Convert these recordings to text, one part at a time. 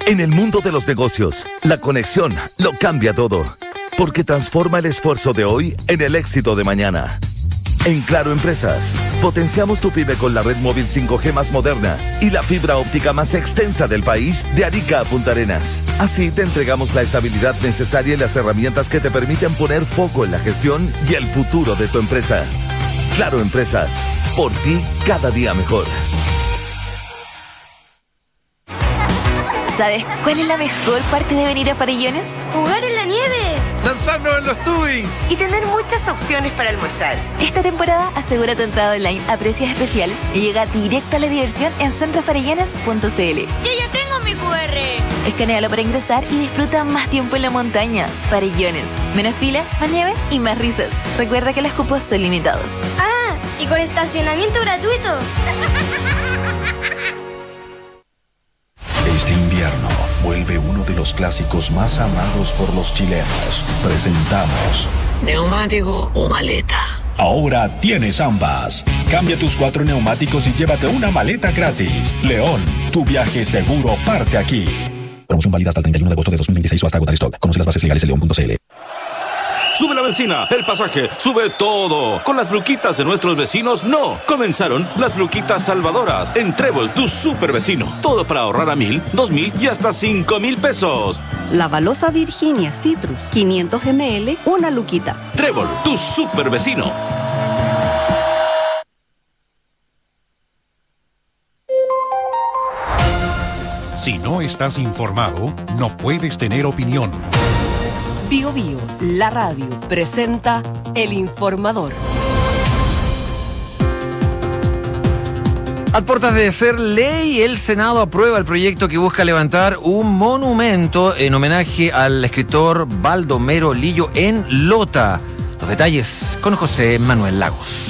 En el mundo de los negocios, la conexión lo cambia todo, porque transforma el esfuerzo de hoy en el éxito de mañana. En Claro Empresas, potenciamos tu pyme con la red móvil 5G más moderna y la fibra óptica más extensa del país de Arica a Punta Arenas. Así te entregamos la estabilidad necesaria y las herramientas que te permiten poner foco en la gestión y el futuro de tu empresa. Claro Empresas, por ti cada día mejor. ¿Sabes cuál es la mejor parte de venir a Farellones? ¡Jugar en la nieve! ¡Lanzarnos en los tubing! Y tener muchas opciones para almorzar. Esta temporada asegura tu entrada online a precios especiales y llega directo a la diversión en centrofarellones.cl. ¡Yo ya tengo mi QR! Escanéalo para ingresar y disfruta más tiempo en la montaña. Farellones. Menos fila, más nieve y más risas. Recuerda que los cupos son limitados. ¡Ah! ¿Y con estacionamiento gratuito? Este invierno vuelve uno de los clásicos más amados por los chilenos. Presentamos ¿neumático o maleta? Ahora tienes ambas. Cambia tus 4 neumáticos y llévate una maleta gratis. León, tu viaje seguro parte aquí. Promoción válida hasta el 31 de agosto de 2026 o hasta agotar stock. Conoce las bases legales en león.cl. Sube la benzina, el pasaje, sube todo. Con las Luquitas de nuestros vecinos, no. Comenzaron las Luquitas salvadoras en Trébol, tu super vecino. Todo para ahorrar a 1,000, 2,000 y hasta 5,000 pesos. La Balosa Virginia Citrus, 500 ml, una luquita. Trébol, tu super vecino. Si no estás informado, no puedes tener opinión. Bio Bio, la radio, presenta El Informador. A puertas de ser ley, el Senado aprueba el proyecto que busca levantar un monumento en homenaje al escritor Baldomero Lillo en Lota. Los detalles con José Manuel Lagos.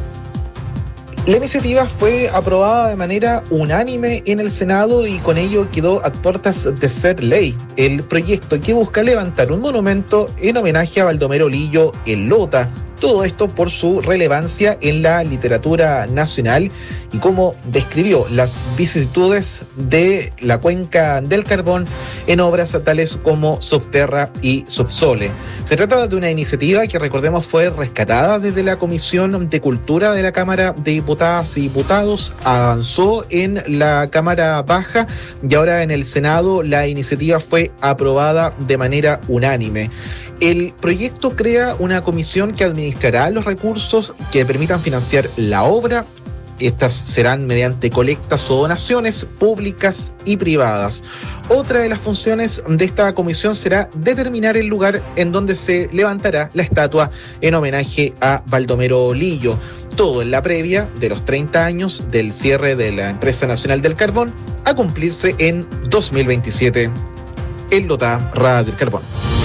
La iniciativa fue aprobada de manera unánime en el Senado y con ello quedó a puertas de ser ley el proyecto que busca levantar un monumento en homenaje a Baldomero Lillo en Lota. Todo esto por su relevancia en la literatura nacional y cómo describió las vicisitudes de la cuenca del Carbón en obras tales como Subterra y Subsole. Se trata de una iniciativa que, recordemos, fue rescatada desde la Comisión de Cultura de la Cámara de Diputadas y Diputados, avanzó en la Cámara Baja y ahora en el Senado la iniciativa fue aprobada de manera unánime. El proyecto crea una comisión que administrará los recursos que permitan financiar la obra. Estas serán mediante colectas o donaciones públicas y privadas. Otra de las funciones de esta comisión será determinar el lugar en donde se levantará la estatua en homenaje a Baldomero Lillo. Todo en la previa de los 30 años del cierre de la Empresa Nacional del Carbón a cumplirse en 2027. En Lota, Radio El Carbón.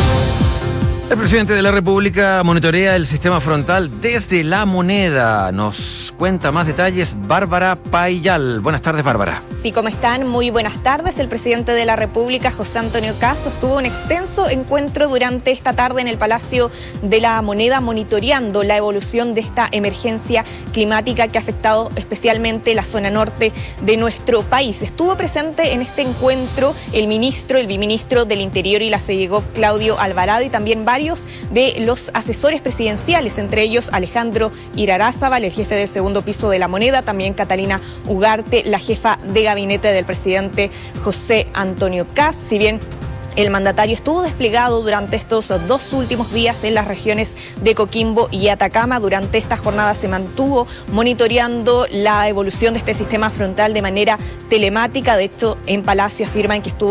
El presidente de la República monitorea el sistema frontal desde La Moneda. Nos cuenta más detalles Bárbara Payal. Buenas tardes, Bárbara. Sí, ¿cómo están? Muy buenas tardes. El presidente de la República, José Antonio Kast, sostuvo un extenso encuentro durante esta tarde en el Palacio de la Moneda, monitoreando la evolución de esta emergencia climática que ha afectado especialmente la zona norte de nuestro país. Estuvo presente en este encuentro el viceministro del Interior y la CEGOP, Claudio Alvarado, y también varios de los asesores presidenciales, entre ellos Alejandro Irarázábal, el jefe del segundo piso de La Moneda, también Catalina Ugarte, la jefa de gabinete del presidente José Antonio Kast. Si bien el mandatario estuvo desplegado durante estos 2 últimos días en las regiones de Coquimbo y Atacama, durante esta jornada se mantuvo monitoreando la evolución de este sistema frontal de manera telemática. De hecho, en Palacio afirman que estuvo